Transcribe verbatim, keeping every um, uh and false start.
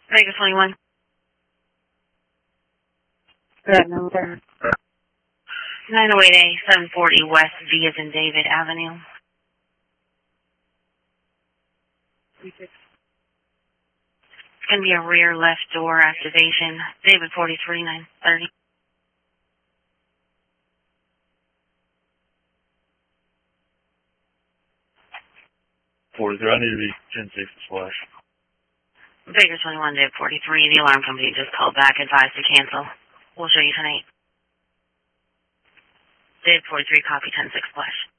Vegas twenty-one. That number. nine oh eight A, seven forty West V as in David Avenue. It's going to be a rear left door activation. David forty-three, nine thirty. forty-three, I need to be ten six splash. Vegas twenty-one, David forty-three. The alarm company just called back, advised to cancel. We'll show you tonight. David forty-three, copy ten six splash.